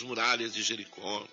as muralhas de Jericó.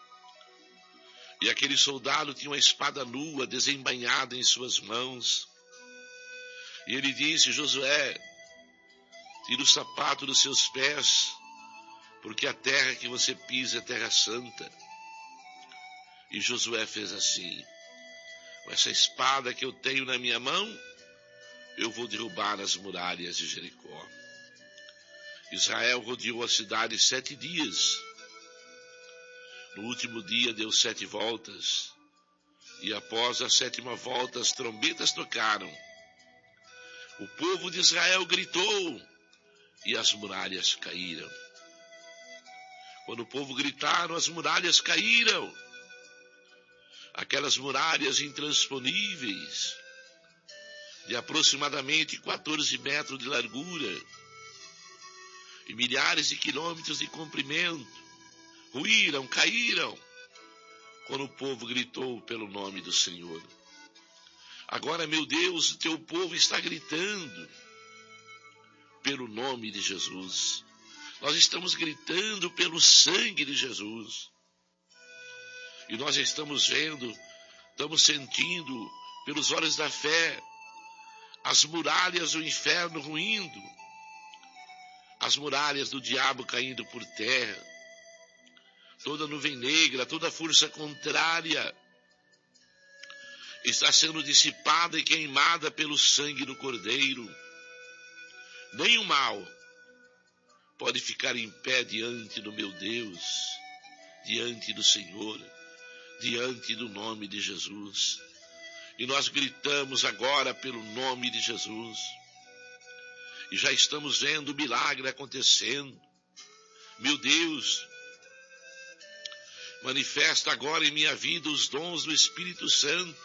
E aquele soldado tinha uma espada nua, desembainhada em suas mãos. E ele disse: Josué, tira o sapato dos seus pés, porque a terra que você pisa é terra santa. E Josué fez assim: com essa espada que eu tenho na minha mão, eu vou derrubar as muralhas de Jericó. Israel rodeou a cidade 7 dias. No último dia deu 7 voltas. E após a 7ª volta, as trombetas tocaram. O povo de Israel gritou e as muralhas caíram. Quando o povo gritaram, as muralhas caíram. Aquelas muralhas intransponíveis, de aproximadamente 14 metros de largura e milhares de quilômetros de comprimento, ruíram, caíram, quando o povo gritou pelo nome do Senhor. Agora, meu Deus, o teu povo está gritando pelo nome de Jesus. Nós estamos gritando pelo sangue de Jesus. E nós estamos vendo, estamos sentindo, pelos olhos da fé, as muralhas do inferno ruindo, as muralhas do diabo caindo por terra, toda nuvem negra, toda força contrária está sendo dissipada e queimada pelo sangue do Cordeiro. Nem o mal pode ficar em pé diante do meu Deus, diante do Senhor, diante do nome de Jesus. E nós gritamos agora pelo nome de Jesus. E já estamos vendo o milagre acontecendo. Meu Deus, manifesta agora em minha vida os dons do Espírito Santo,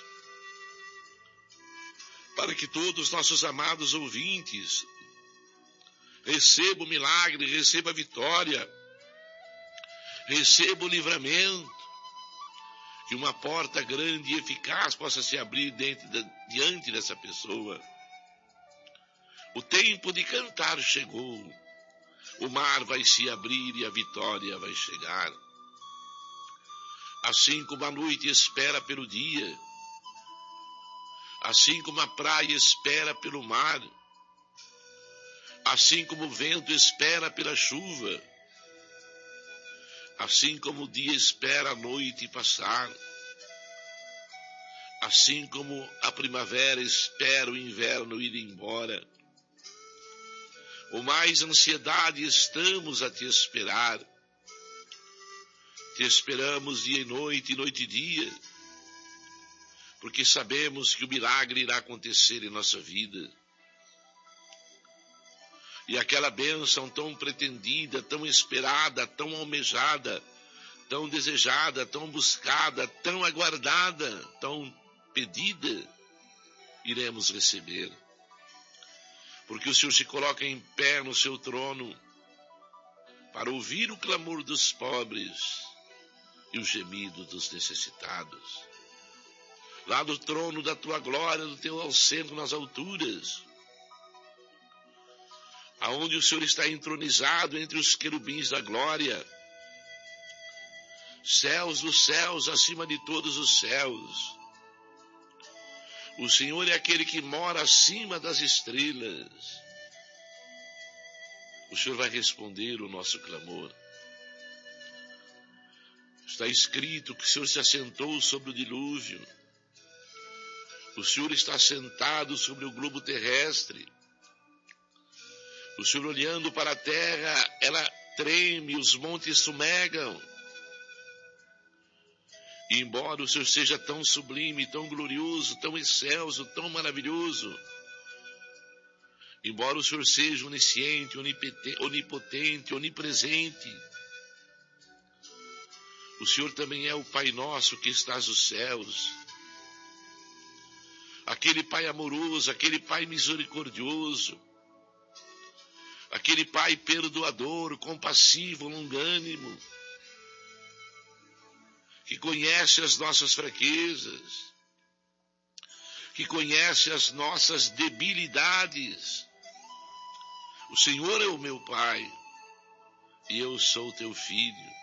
para que todos os nossos amados ouvintes recebam o milagre, recebam a vitória, recebam o livramento, que uma porta grande e eficaz possa se abrir diante dessa pessoa. O tempo de cantar chegou, o mar vai se abrir e a vitória vai chegar. Assim como a noite espera pelo dia, assim como a praia espera pelo mar, assim como o vento espera pela chuva, assim como o dia espera a noite passar, assim como a primavera espera o inverno ir embora, com mais ansiedade estamos a te esperar. Te esperamos dia e noite e dia, porque sabemos que o milagre irá acontecer em nossa vida. E aquela bênção tão pretendida, tão esperada, tão almejada, tão desejada, tão buscada, tão aguardada, tão pedida, iremos receber. Porque o Senhor se coloca em pé no seu trono para ouvir o clamor dos pobres e o gemido dos necessitados. Lá do trono da tua glória, do teu assento nas alturas, aonde o Senhor está entronizado entre os querubins da glória, céus dos céus, acima de todos os céus. O Senhor é aquele que mora acima das estrelas. O Senhor vai responder o nosso clamor. Está escrito que o Senhor se assentou sobre o dilúvio. O Senhor está sentado sobre o globo terrestre. O Senhor, olhando para a terra, ela treme, os montes sumegam. E embora o Senhor seja tão sublime, tão glorioso, tão excelso, tão maravilhoso, embora o Senhor seja onisciente, onipotente, onipresente, o Senhor também é o Pai nosso que estás nos céus. Aquele Pai amoroso, aquele Pai misericordioso, aquele Pai perdoador, compassivo, longânimo, que conhece as nossas fraquezas, que conhece as nossas debilidades. O Senhor é o meu Pai, e eu sou teu filho.